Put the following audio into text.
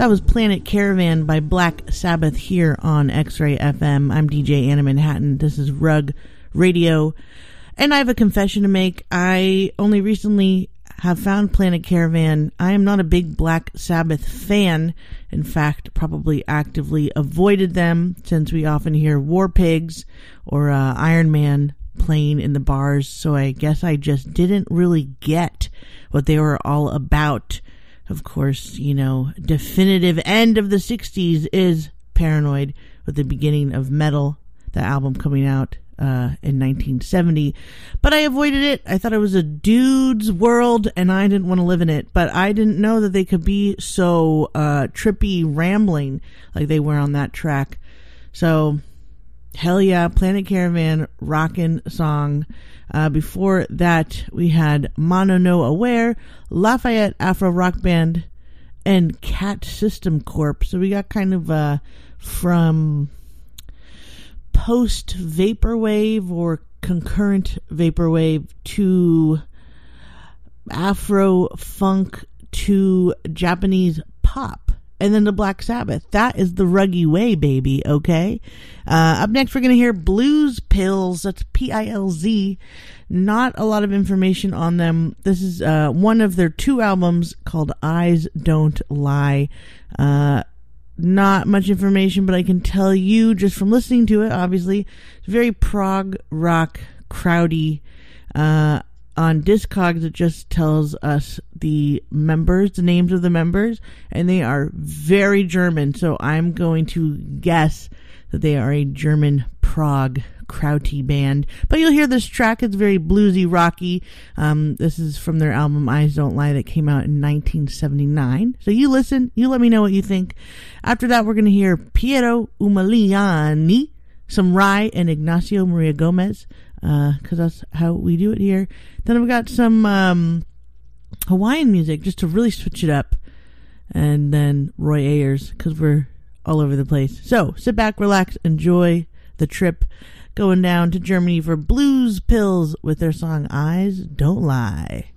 That was Planet Caravan by Black Sabbath here on X-Ray FM. I'm DJ Anna Manhattan. This is Rug Radio. And I have a confession to make. I only recently have found Planet Caravan. I am not a big Black Sabbath fan. In fact, probably actively avoided them since we often hear War Pigs or Iron Man playing in the bars. So I guess I just didn't really get what they were all about. Of course, you know, definitive end of the 60s is Paranoid, with the beginning of metal, the album coming out in 1970. But I avoided it. I thought it was a dude's world and I didn't want to live in it. But I didn't know that they could be so trippy, rambling like they were on that track. So hell yeah, Planet Caravan, rockin' song. Before that, we had Mono No Aware, Lafayette Afro Rock Band, and Cat System Corp. So we got kind of from post vaporwave or concurrent vaporwave to Afro funk to Japanese pop. And then the Black Sabbath. That is the Ruggy way, baby, okay? Up next, we're going to hear Blues Pills. That's P-I-L-Z. Not a lot of information on them. This is one of their two albums called Eyes Don't Lie. Not much information, but I can tell you just from listening to it, obviously, it's very prog rock, crowdy. On Discogs, it just tells us the members, the names of the members, and they are very German. So I'm going to guess that they are a German prog krauty band. But you'll hear this track. It's very bluesy, rocky. This is from their album Eyes Don't Lie that came out in 1979. So you listen, you let me know what you think. After that, we're going to hear Piero Umiliani, some Rai, and Ignacio Maria Gomez. Because that's how we do it here. Then I've got some Hawaiian music just to really switch it up. And then Roy Ayers, because we're all over the place. So sit back, relax, enjoy the trip going down to Germany for Blues Pills with their song Eyes Don't Lie.